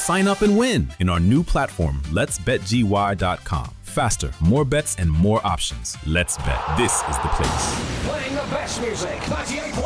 Sign up and win in our new platform, letsbetgy.com. Faster, more bets, and more options. Let's bet. This is the place. Playing the best music, 98.1